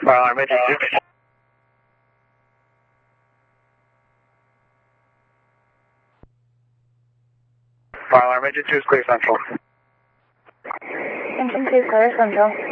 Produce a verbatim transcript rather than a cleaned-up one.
Fire alarm engine two. Fire alarm engine two is clear central. Engine two, clear central.